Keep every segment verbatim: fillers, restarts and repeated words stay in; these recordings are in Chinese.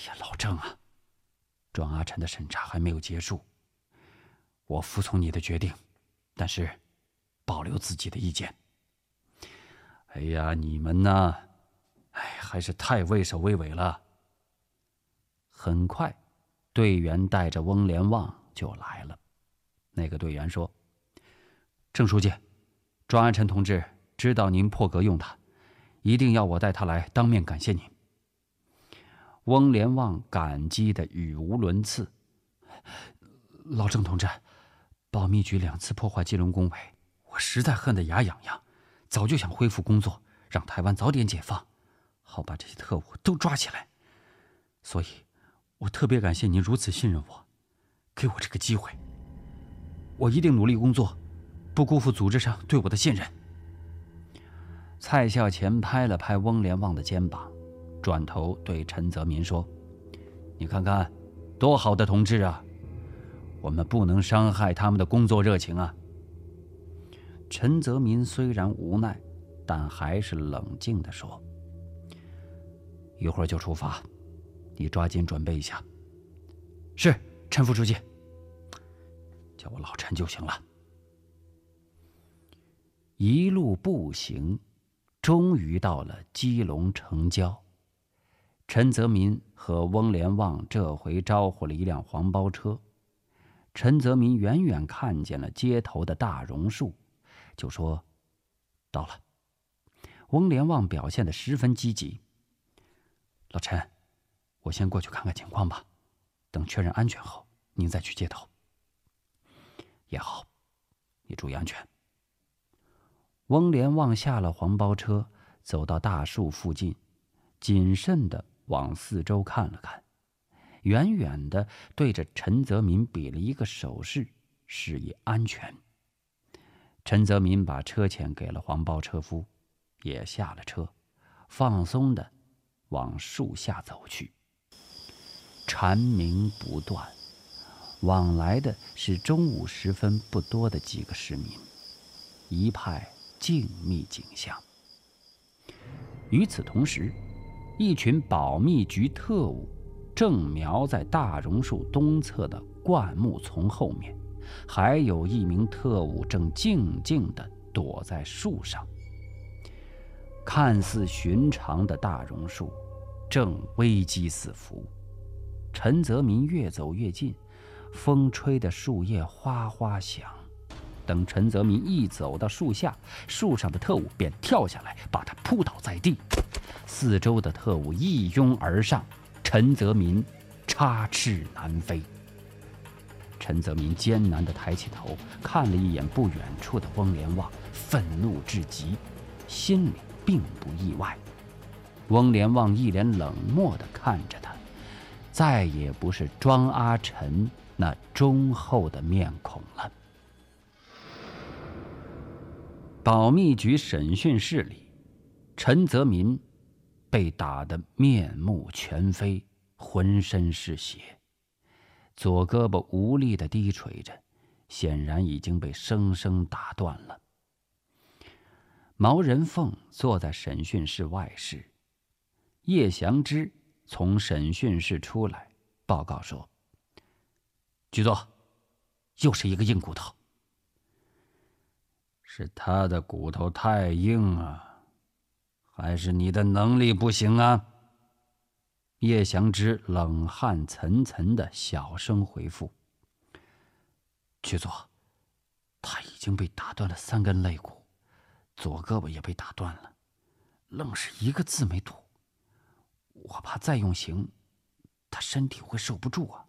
呀，老郑啊，庄阿晨的审查还没有结束，我服从你的决定，但是保留自己的意见。哎呀，你们呢？哎，还是太畏首畏尾了。很快，队员带着翁连旺就来了。那个队员说：“郑书记，庄安晨同志知道您破格用他，一定要我带他来当面感谢您。”翁连旺感激的语无伦次。老郑同志，保密局两次破坏基隆工委，我实在恨得牙痒痒，早就想恢复工作，让台湾早点解放，好把这些特务都抓起来。所以我特别感谢您如此信任我，给我这个机会。我一定努力工作，不辜负组织上对我的信任。蔡孝乾拍了拍翁连旺的肩膀，转头对陈泽民说：“你看看，多好的同志啊！我们不能伤害他们的工作热情啊。”陈泽民虽然无奈，但还是冷静地说：“一会儿就出发，你抓紧准备一下。”“是，陈副书记。”“叫我老陈就行了。”一路步行，终于到了基隆城郊。陈泽民和翁连旺这回招呼了一辆黄包车。陈泽民远远看见了街头的大榕树，就说：“到了。”翁连旺表现得十分积极。“老陈，我先过去看看情况吧，等确认安全后，您再去接头。”“也好，你注意安全。”翁连旺下了黄包车，走到大树附近，谨慎地往四周看了看，远远地对着陈泽民比了一个手势，示意安全。陈泽民把车钱给了黄包车夫，也下了车，放松地往树下走去。蝉鸣不断，往来的是中午时分不多的几个市民，一派静谧景象。与此同时，一群保密局特务正瞄在大榕树东侧的灌木丛后面，还有一名特务正静静地躲在树上。看似寻常的大榕树正危机四伏。陈泽民越走越近，风吹得树叶哗哗响。等陈泽民一走到树下，树上的特务便跳下来，把他扑倒在地。四周的特务一拥而上，陈泽民插翅难飞。陈泽民艰难地抬起头，看了一眼不远处的翁连旺，愤怒至极，心里并不意外。翁连旺一脸冷漠地看着他，再也不是庄阿晨那忠厚的面孔了。保密局审讯室里，陈泽民被打得面目全非，浑身是血，左胳膊无力地低垂着，显然已经被生生打断了。毛人凤坐在审讯室外室，叶祥之从审讯室出来，报告说：“局座，又是一个硬骨头。”“是他的骨头太硬啊，还是你的能力不行啊？”叶祥之冷汗涔涔的小声回复：“局座，他已经被打断了三根肋骨，左胳膊也被打断了，愣是一个字没吐。我怕再用刑，他身体会受不住啊。”“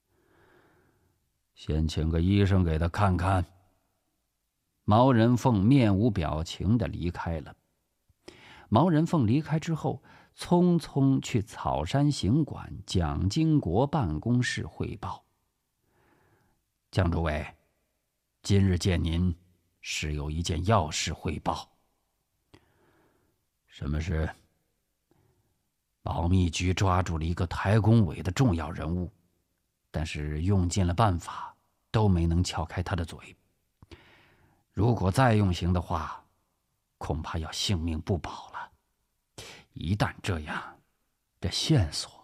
先请个医生给他看看。”毛人凤面无表情地离开了。毛人凤离开之后，匆匆去草山行馆蒋经国办公室汇报：“蒋主委，今日见您，是有一件要事汇报。”“什么事？”“保密局抓住了一个台工委的重要人物，但是用尽了办法，都没能撬开他的嘴。如果再用刑的话，恐怕要性命不保了。一旦这样，这线索